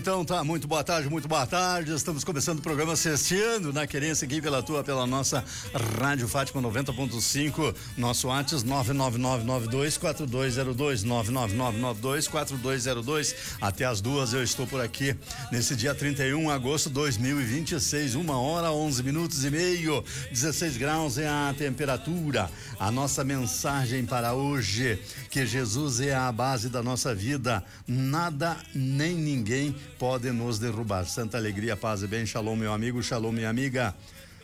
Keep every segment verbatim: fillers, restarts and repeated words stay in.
Então tá, muito boa tarde, muito boa tarde. Estamos começando o programa Sexteando na Querência aqui pela tua, pela nossa Rádio Fátima noventa ponto cinco. Nosso WhatsApp nove nove nove nove dois quatro dois zero dois, nove nove nove nove dois quatro dois zero dois. Até as duas eu estou por aqui nesse dia trinta e um de agosto de dois mil e vinte e seis, uma hora, onze minutos e meio, dezesseis graus é a temperatura. A nossa mensagem para hoje: que Jesus é a base da nossa vida, nada nem ninguém pode nos derrubar. Santa alegria, paz e bem. Shalom, meu amigo, shalom, minha amiga.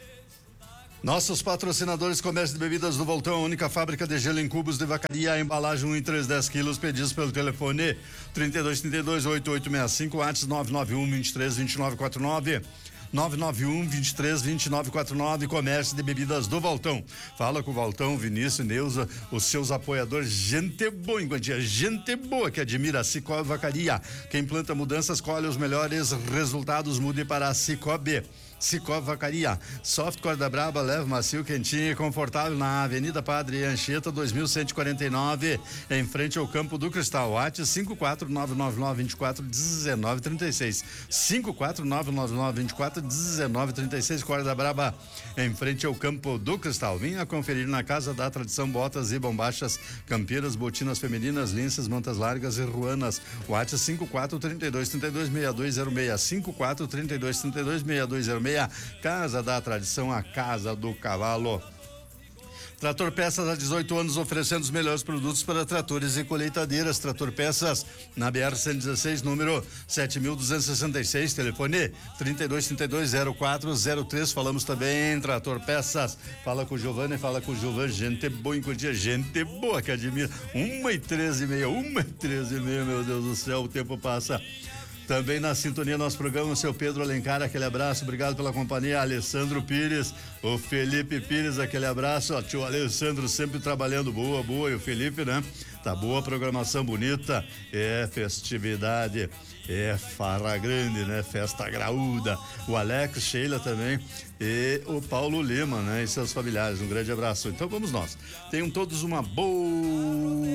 Nossos patrocinadores: Comércio de Bebidas do Voltão, a única fábrica de gelo em cubos de vacaria, embalagem um e três, dez quilos, pedidos pelo telefone trinta e dois, trinta e dois, oitenta e oito sessenta e cinco, WhatsApp nove nove um, vinte e três, vinte e nove quarenta e nove. nove nove um, vinte e três, vinte e nove quarenta e nove. Comércio de Bebidas do Voltão. Fala com o Voltão, Vinícius, Neuza, os seus apoiadores. Gente boa em quantia, gente boa que admira a Cicobi Vacaria. Quem planta mudanças colhe os melhores resultados. Mude para a Cicobi. Cicobi Vacaria. Soft Corda Braba, leve, macio, quentinho e confortável na Avenida Padre Anchieta, dois mil cento e quarenta e nove, em frente ao Campo do Cristal. WhatsApp cinco quatro nove nove nove, vinte e quatro, dezenove, trinta e seis. cinco quatro nove nove nove, vinte e quatro, dezenove, trinta e seis. Corda Braba, em frente ao Campo do Cristal. Venha conferir na Casa da Tradição botas e bombachas, campeiras, botinas femininas, linças, mantas largas e ruanas. WhatsApp cinco quatro três dois, três dois seis dois zero seis, cinco quatro três dois, três dois seis dois zero seis. Casa da Tradição, a casa do cavalo. Trator Peças, há dezoito anos, oferecendo os melhores produtos para tratores e colheitadeiras. Trator Peças, na B R cento e dezesseis, número sete mil duzentos e sessenta e seis, telefone trinta e dois, trinta e dois, zero quatro zero três. Falamos também em Trator Peças. Fala com o Giovanni, fala com o Giovanni. Gente boa em Curitiba, gente boa que admira. Uma e treze e meia, uma e treze e meia, meu Deus do céu, o tempo passa. Também na sintonia nosso programa, o seu Pedro Alencar, aquele abraço, obrigado pela companhia. Alessandro Pires, o Felipe Pires, aquele abraço, ó, tio Alessandro sempre trabalhando, boa, boa, e o Felipe, né? Tá boa, programação bonita, é festividade, é farra grande, né? Festa graúda. O Alex, Sheila também e o Paulo Lima, né? E seus familiares, um grande abraço. Então vamos nós. Tenham todos uma boa